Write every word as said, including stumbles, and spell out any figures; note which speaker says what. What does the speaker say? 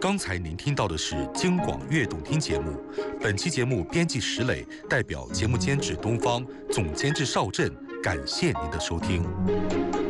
Speaker 1: 刚才您听到的是京广悦动听节目，本期节目编辑石磊，代表节目监制东方，总监制邵振，感谢您的收听。